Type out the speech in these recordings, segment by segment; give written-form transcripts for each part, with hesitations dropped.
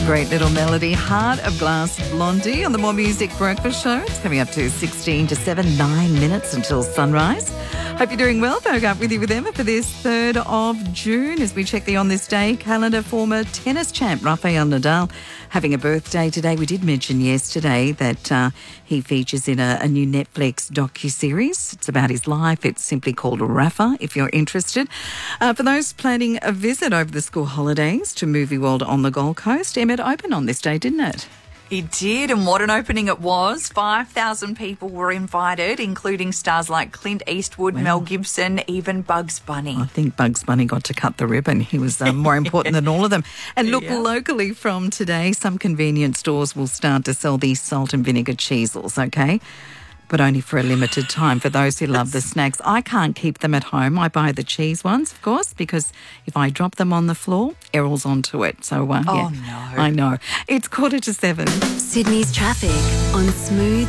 Great little melody, Heart of Glass Blondie on the More Music Breakfast Show. It's coming up to 16 to 7, 9 minutes until sunrise. Hope you're doing well. Vogue Up with you with Emma for this 3rd of June as we check the On This Day calendar. Former tennis champ Rafael Nadal having a birthday today. We did mention yesterday that he features in a new Netflix docuseries. It's about his life. It's simply called Rafa, if you're interested. For those planning a visit over the school holidays to Movie World on the Gold Coast, Emma, it opened on this day, didn't it? It did, and what an opening it was. 5,000 people were invited, including stars like Clint Eastwood, Mel Gibson, even Bugs Bunny. I think Bugs Bunny got to cut the ribbon. He was more important than all of them. And look, locally from today, some convenience stores will start to sell these salt and vinegar cheesels, okay? But only for a limited time for those who love the snacks. I can't keep them at home. I buy the cheese ones, of course, because if I drop them on the floor, Errol's onto it. So, no. I know. It's 6:45. Sydney's traffic on Smooth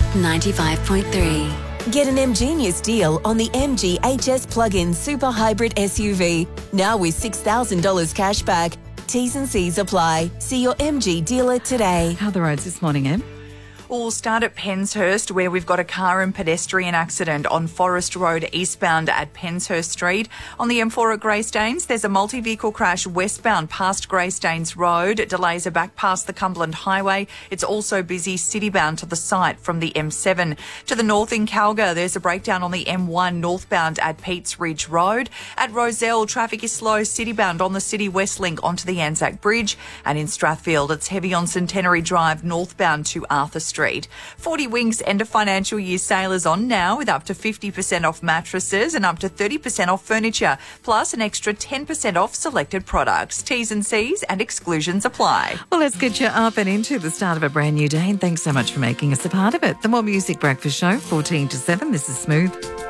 95.3. Get an MGenius deal on the MG HS plug-in super hybrid SUV. Now with $6,000 cash back. T's and C's apply. See your MG dealer today. How are the roads this morning, Em? We'll start at Penshurst, where we've got a car and pedestrian accident on Forest Road eastbound at Penshurst Street. On the M4 at Greystanes, there's a multi-vehicle crash westbound past Greystanes Road. Delays are back past the Cumberland Highway. It's also busy citybound to the site from the M7. To the north in Calgary, there's a breakdown on the M1 northbound at Peats Ridge Road. At Rozelle, traffic is slow citybound on the City West Link onto the Anzac Bridge. And in Strathfield, it's heavy on Centenary Drive northbound to Arthur Street. 40 Winks end of financial year sale is on now with up to 50% off mattresses and up to 30% off furniture, plus an extra 10% off selected products. T's and C's and exclusions apply. Well, let's get you up and into the start of a brand new day, and thanks so much for making us a part of it. The More Music Breakfast Show, 14 to 7. This is Smooth.